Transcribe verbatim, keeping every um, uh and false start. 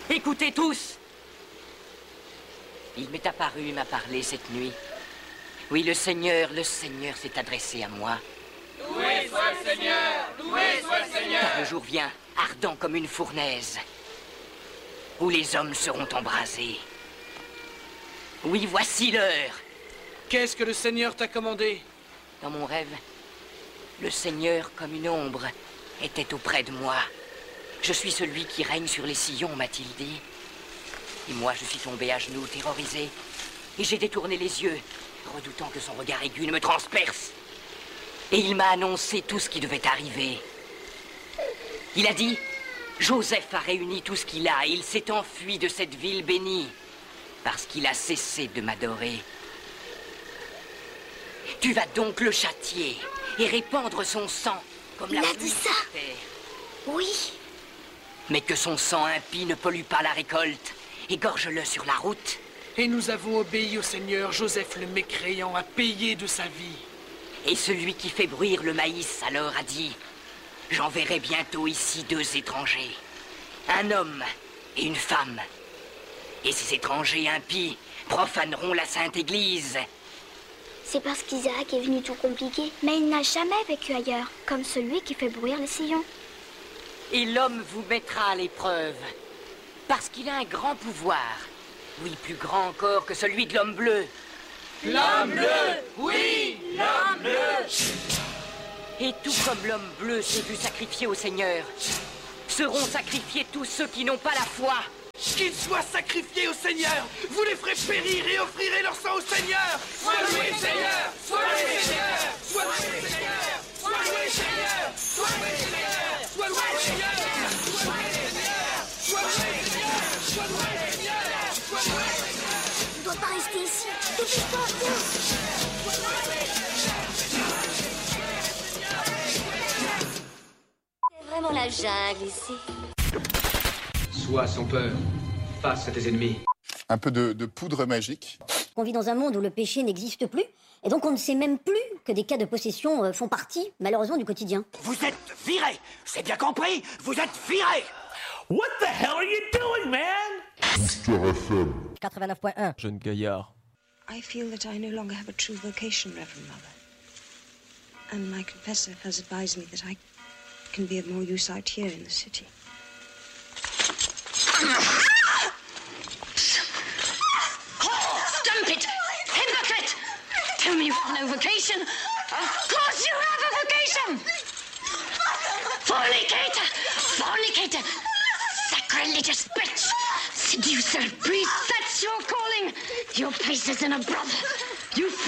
Écoutez tous! Il m'est apparu et m'a parlé cette nuit. Oui, le Seigneur, le Seigneur s'est adressé à moi. Loué soit le Seigneur! Loué soit le Seigneur! Car le jour vient, ardent comme une fournaise, où les hommes seront embrasés. Oui, voici l'heure. Qu'est-ce que le Seigneur t'a commandé? Dans mon rêve, le Seigneur, comme une ombre, était auprès de moi. Je suis celui qui règne sur les sillons, m'a-t-il dit. Et moi, je suis tombé à genoux, terrorisé. Et j'ai détourné les yeux, redoutant que son regard aigu ne me transperce. Et il m'a annoncé tout ce qui devait arriver. Il a dit, Joseph a réuni tout ce qu'il a et il s'est enfui de cette ville bénie, parce qu'il a cessé de m'adorer. Tu vas donc le châtier et répandre son sang comme la Il a pluie dit ça? sur terre. Oui. Mais que son sang impie ne pollue pas la récolte. Égorge-le sur la route. Et nous avons obéi au Seigneur. Joseph le mécréant a payé de sa vie. Et celui qui fait bruire le maïs alors a dit, j'enverrai bientôt ici deux étrangers, un homme et une femme. Et ces étrangers impies profaneront la Sainte Église. C'est parce qu'Isaac est venu tout compliquer. Mais il n'a jamais vécu ailleurs, comme celui qui fait bruire les sillons. Et l'homme vous mettra à l'épreuve, parce qu'il a un grand pouvoir. Oui, plus grand encore que celui de l'homme bleu. L'homme bleu! Oui! L'homme bleu! Et tout comme l'homme bleu s'est vu sacrifier au Seigneur, seront sacrifiés tous ceux qui n'ont pas la foi. Qu'ils soient sacrifiés au Seigneur. Vous les ferez périr et offrirez leur sang au Seigneur. Sois loué Seigneur! Sois loué Seigneur! Sois loué Seigneur. Sois loué Seigneur. Sois loué Seigneur. Sois loué Seigneur. Sois loué Seigneur. Sois loué Seigneur. Sois loué Seigneur. Sois loué Seigneur. On ne doit pas rester ici. Dépêche-toi, viens. C'est vraiment la jungle ici. Sois sans peur, face à tes ennemis. Un peu de, de poudre magique. On vit dans un monde où le péché n'existe plus, et donc on ne sait même plus que des cas de possession euh, font partie, malheureusement, du quotidien. Vous êtes virés, c'est bien compris, vous êtes virés. What the hell are you doing, man? Booster F M. quatre-vingt-neuf point un. Jeune gaillard. I feel that I no longer have a true vocation, Reverend Mother. And my confessor has advised me that I can be of more use out here in the city. Dump it! Hypocrite! Tell me you have no vocation! Of course you have a vocation! Fornicator! Fornicator! Sacrilegious bitch! Seducer, priest, that's your calling! Your place is in a brother! You